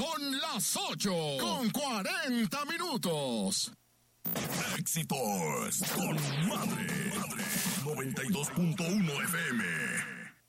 Son las 8:40. Éxitos con Madre 92.1 FM.